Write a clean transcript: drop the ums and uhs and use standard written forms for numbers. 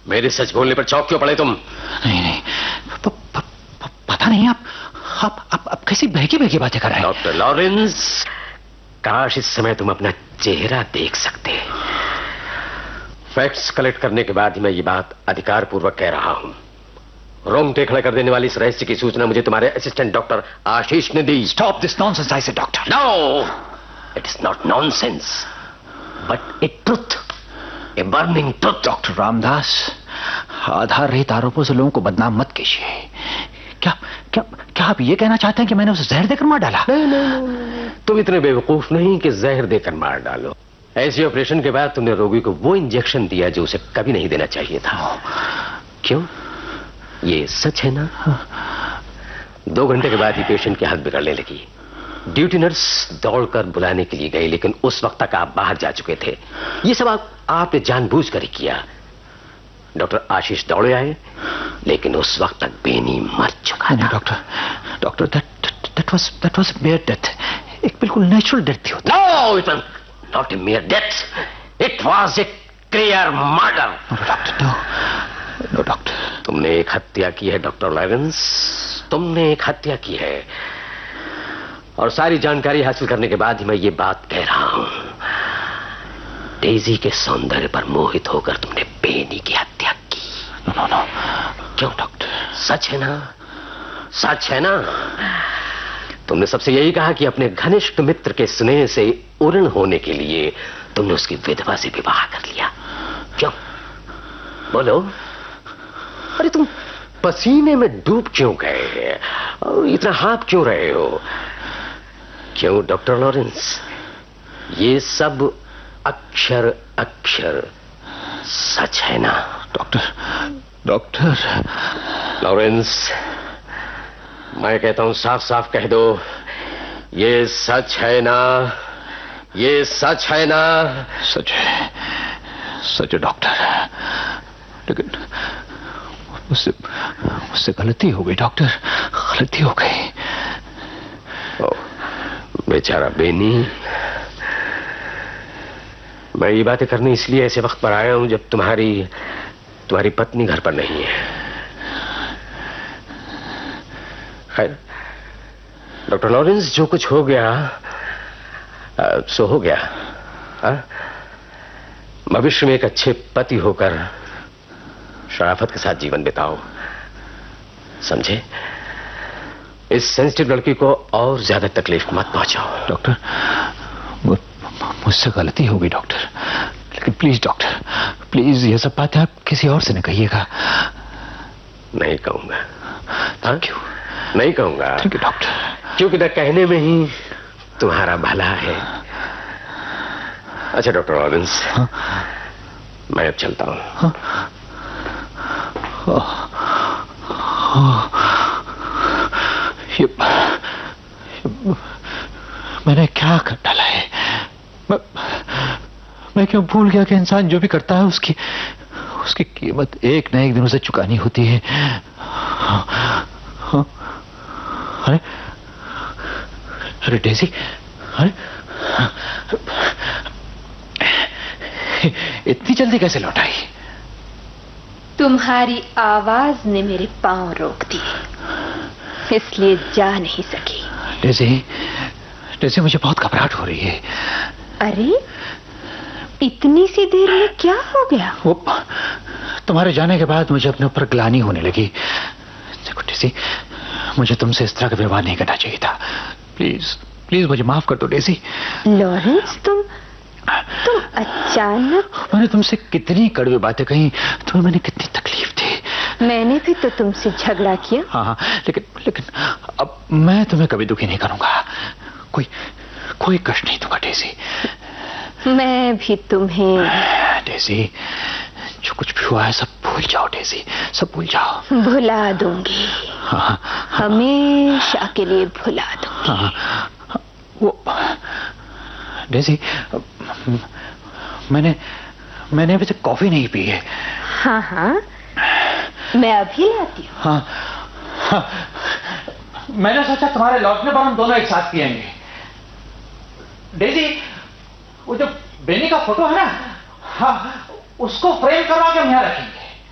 मेरे सच बोलने पर चौंक क्यों पड़े तुम? नहीं नहीं, पता नहीं, आप कैसी बहकी बहकी बातें कर रहे हैं? डॉक्टर लॉरेंस, काश इस समय तुम अपना चेहरा देख सकते। फैक्ट्स कलेक्ट करने के बाद ही मैं ये बात अधिकार पूर्वक कह रहा हूं। रोंगटे खड़े कर देने वाली इस रहस्य की सूचना मुझे तुम्हारे असिस्टेंट डॉक्टर आशीष ने दी। स्टॉप दिस नॉनसेंस, आई से doctor. No, it is not nonsense, but A truth, a burning truth. Doctor Ramdas, आधार रहित आरोपों से लोगों को बदनाम मत कीजिए। क्या क्या क्या आप ये कहना चाहते हैं कि मैंने उसे जहर देकर मार डाला? नहीं, तुम इतने बेवकूफ नहीं कि जहर देकर मार डालो। ऐसे ऑपरेशन के बाद तुमने रोगी को वो इंजेक्शन दिया जो उसे कभी नहीं देना चाहिए था। क्यों? ये सच है ना? 2 घंटे के बाद ही पेशेंट की हालत बिगड़ने लगी। ड्यूटी नर्स दौड़कर बुलाने के लिए गई, लेकिन उस वक्त तक आप बाहर जा चुके थे। ये सब आपने जानबूझकर ही किया। डॉक्टर आशीष दौड़े आए, लेकिन उस वक्त तक बेनी मर चुका था। Doctor, that was mayor death. एक बिल्कुल नेचुरल डेथ थी। No, it was not a mayor death, it was a clear murder. No doctor, तुमने एक हत्या की है डॉक्टर लॉरेंस, तुमने एक हत्या की है। और सारी जानकारी हासिल करने के बाद ही मैं ये बात कह रहा हूं। डेजी के सौंदर्य पर मोहित होकर तुमने बेनी की हत्या की। नो। क्यों डॉक्टर? सच है ना? सच है ना? तुमने सबसे यही कहा कि अपने घनिष्ठ मित्र के स्नेह से उऋण होने के लिए तुमने उसकी विधवा से विवाह कर लिया। क्यों? बोलो। अरे तुम पसीने में डूब क्यों गए? इतना हाँफ क्यों रहे हो? क्यों डॉक्टर लॉरेंस? ये सब अक्षर अक्षर सच है ना? डॉक्टर लॉरेंस, मैं कहता हूं साफ साफ कह दो, ये सच है ना? ये सच है ना? सच है डॉक्टर, लेकिन उससे गलती हो गई डॉक्टर, गलती हो गई। बेचारा बेनी। मैं ये बातें करने इसलिए ऐसे वक्त पर आया हूं जब तुम्हारी पत्नी घर पर नहीं है। खैर डॉक्टर लॉरेंस, जो कुछ हो गया सो हो गया। भविष्य में एक अच्छे पति होकर शराफत के साथ जीवन बिताओ, समझे? इस सेंसिटिव लड़की को और ज्यादा तकलीफ मत पहुंचाओ। डॉक्टर, मुझसे गलती हो गई डॉक्टर, लेकिन प्लीज डॉक्टर, प्लीज ये सब बातें आप किसी और से न कहिएगा। नहीं कहूंगा। Thank you. नहीं कहूंगा। थैंक यू डॉक्टर, क्योंकि न कहने में ही तुम्हारा भला है। अच्छा डॉक्टर लॉरेंस, मैं अब चलता हूं। मैंने क्या कर डाला है? मैं क्यों भूल गया कि इंसान जो भी करता है उसकी कीमत एक न एक दिन उसे चुकानी होती है। अरे डेजी, अरे इतनी जल्दी कैसे लौट आई? तुम्हारी आवाज ने मेरे पांव रोक दिए, इसलिए जा नहीं सकी। डेजी, मुझे बहुत घबराहट हो रही है। अरे इतनी सी देर में क्या हो गया? वो तुम्हारे जाने के बाद मुझे अपने ऊपर ग्लानि होने लगी। देखो डेजी, मुझे तुमसे इस तरह का व्यवहार नहीं करना चाहिए था। प्लीज प्लीज मुझे माफ कर दो डेजी। लॉरेंस, तुम अचानक। मैंने तुमसे कितनी कड़वी बातें कही, तुम्हें मैंने कितनी तकलीफ दी। मैंने भी तो तुमसे झगड़ा किया। हाँ, लेकिन अब मैं तुम्हें कभी दुखी नहीं करूंगा, कोई कष्ट नहीं दूंगा डेजी। मैं भी तुम्हें। डेजी, जो कुछ भी हुआ है सब भूल जाओ डेजी, सब भूल जाओ। भुला दूंगी। हमेशा के लिए भुला दूंगी। वो डेजी, मैंने अभी तक कॉफी नहीं पी है। हाँ, मैं अभी लाती हूँ। हाँ, मैंने सोचा तुम्हारे लौटने पर हम दोनों एक साथ पिएंगे। डेजी, वो जो बेनी का फोटो है ना, हाँ, उसको फ्रेम करवा के हम यहाँ रखेंगे।